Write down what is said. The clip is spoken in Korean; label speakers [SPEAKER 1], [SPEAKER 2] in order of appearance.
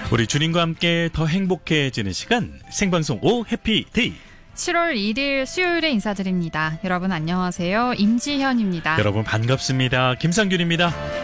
[SPEAKER 1] 우리 주님과 함께 더 행복해지는 시간 생방송 오 해피데이.
[SPEAKER 2] 7월 1일 수요일에 인사드립니다. 여러분 안녕하세요. 임지현입니다.
[SPEAKER 1] 여러분 반갑습니다. 김상균입니다.